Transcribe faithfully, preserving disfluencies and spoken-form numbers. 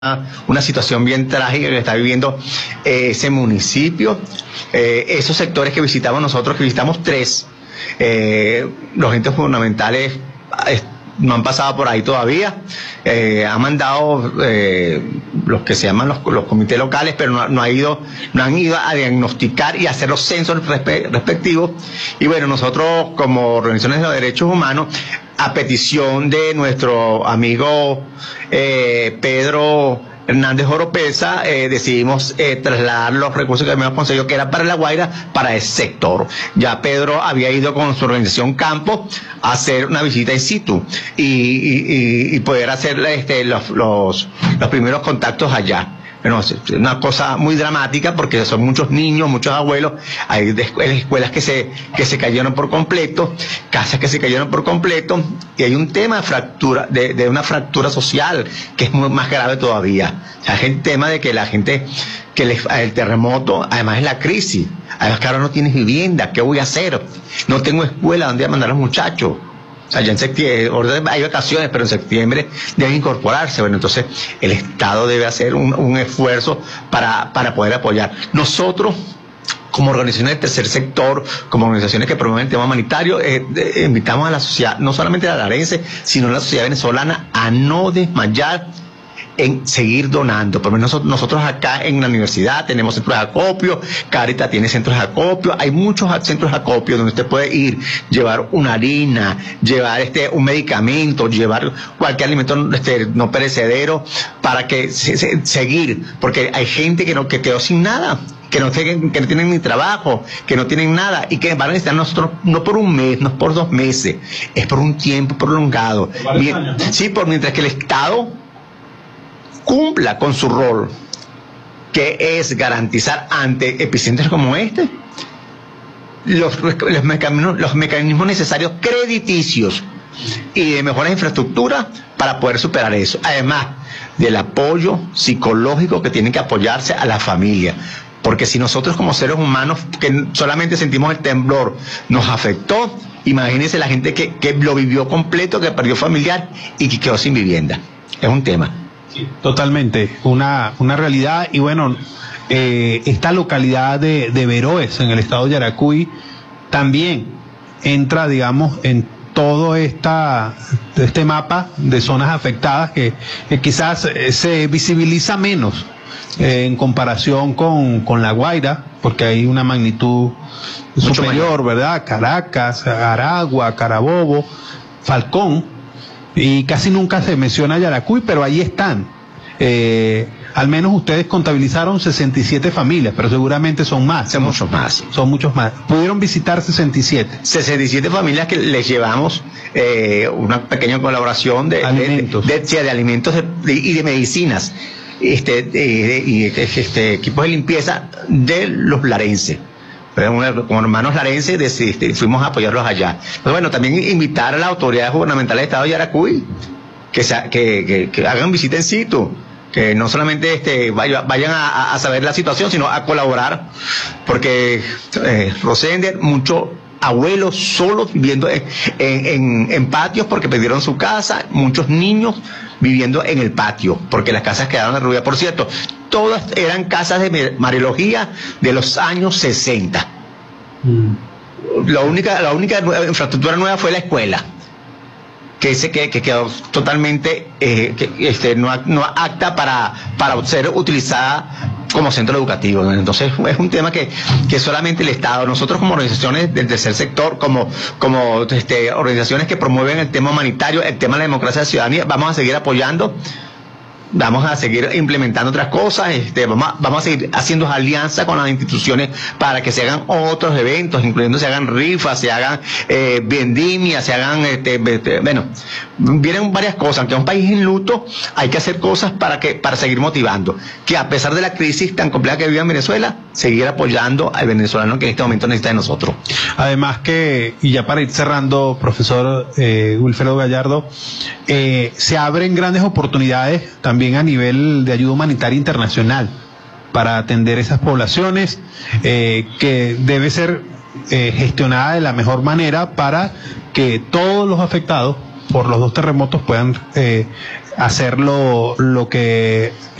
una situación bien trágica que está viviendo eh, ese municipio, eh, esos sectores que visitamos nosotros, que visitamos tres, eh, los entes fundamentales eh, no han pasado por ahí todavía, eh, han mandado eh, los que se llaman los, los comités locales, pero no, no, ha ido, no han ido a diagnosticar y a hacer los censos respe respectivos. Y bueno, nosotros como organizaciones de los derechos humanos, a petición de nuestro amigo eh, Pedro Hernández Oropesa, eh, decidimos eh, trasladar los recursos que habíamos conseguido, que era para La Guaira, para ese sector. Ya Pedro había ido con su organización Campo a hacer una visita in situ y, y, y poder hacer este, los, los, los primeros contactos allá. Bueno, es una cosa muy dramática porque son muchos niños, muchos abuelos, hay de escuelas, escuelas que se que se cayeron por completo, casas que se cayeron por completo, y hay un tema de fractura, de, de una fractura social que es muy, más grave todavía. O sea, es el tema de que la gente, que les, el terremoto, además es la crisis, además que ahora no tienes vivienda, ¿qué voy a hacer? No tengo escuela donde mandar a los muchachos. O sea, ya en septiembre, hay vacaciones, pero en septiembre deben incorporarse. Bueno, entonces el Estado debe hacer un, un esfuerzo para, para poder apoyar. Nosotros, como organizaciones del tercer sector, como organizaciones que promueven el tema humanitario, eh, eh, invitamos a la sociedad, no solamente a la larense, sino a la sociedad venezolana, a no desmayar en seguir donando. Por lo menos nosotros acá en la universidad tenemos centros de acopio, Cáritas tiene centros de acopio, hay muchos centros de acopio donde usted puede ir, llevar una harina, llevar este un medicamento, llevar cualquier alimento este, no perecedero para que se, se, seguir, porque hay gente que no que quedó sin nada, que no, que no tienen ni trabajo, que no tienen nada y que van a necesitar nosotros no por un mes, no por dos meses, es por un tiempo prolongado. Bien, sí, por mientras que el Estado cumpla con su rol, que es garantizar ante epicentros como este los, los, mecanismos, los mecanismos necesarios crediticios y de mejoras de infraestructura para poder superar eso, además del apoyo psicológico que tienen que apoyarse a la familia, porque si nosotros como seres humanos que solamente sentimos el temblor nos afectó, imagínense la gente que, que lo vivió completo, que perdió familiar y que quedó sin vivienda. Es un tema. Sí, totalmente, una, una realidad. Y bueno, eh, esta localidad de, de Veroes, en el estado de Yaracuy, también entra, digamos, en todo esta, este mapa de zonas afectadas que, que quizás se visibiliza menos eh, en comparación con, con La Guaira, porque hay una magnitud mucho superior, mayor, ¿verdad? Caracas, Aragua, Carabobo, Falcón. Y casi nunca se menciona Yaracuy, pero ahí están. Eh, al menos ustedes contabilizaron sesenta y siete familias, pero seguramente son más. Son ¿no? muchos más. Son muchos más. Pudieron visitar sesenta y siete. sesenta y siete familias que les llevamos eh, una pequeña colaboración de alimentos, de, de, de, de alimentos de, y de medicinas, este, de, y este, equipos de limpieza de los larenses. Pero como hermanos larenses decidimos, fuimos a apoyarlos allá. Pero bueno, también invitar a las autoridades gubernamentales del estado de Yaracuy que, se, que, que, que hagan visita in situ, que no solamente este, vaya, vayan a, a saber la situación, sino a colaborar, porque eh, Rosender, muchos abuelos solos viviendo en, en, en, en patios porque perdieron su casa, muchos niños viviendo en el patio, porque las casas quedaron derruidas. Por cierto, todas eran casas de mariología de los años sesenta. Mm. La única, la única infraestructura nueva fue la escuela, que, se, que, que quedó totalmente eh, que, este, no, no apta para, para ser utilizada como centro educativo. Entonces es un tema que, que solamente el Estado, nosotros como organizaciones del tercer sector, como, como este, organizaciones que promueven el tema humanitario, el tema de la democracia de la ciudadanía, vamos a seguir apoyando. Vamos a seguir implementando otras cosas, este, vamos, a, vamos a seguir haciendo alianzas con las instituciones para que se hagan otros eventos, incluyendo se hagan rifas, se hagan eh, vendimias, se hagan, este, este, bueno, vienen varias cosas. Aunque es un país en luto, hay que hacer cosas para que para seguir motivando, que a pesar de la crisis tan compleja que vive en Venezuela, seguir apoyando al venezolano que en este momento necesita de nosotros. Además que, y ya para ir cerrando, profesor eh, Wilfredo Gallardo, eh, se abren grandes oportunidades también a nivel de ayuda humanitaria internacional para atender esas poblaciones, eh, que debe ser eh, gestionada de la mejor manera para que todos los afectados por los dos terremotos puedan eh, hacer lo, lo que